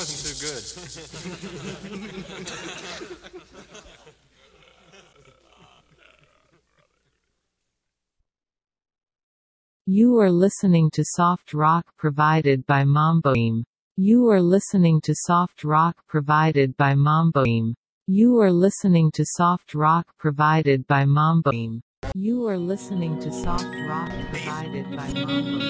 wasn't too good. You are listening to soft rock provided by Mamboim. You are listening to soft rock provided by Mamboim. You are listening to soft rock provided by Mamboim. You are listening to soft rock provided by Mamboim.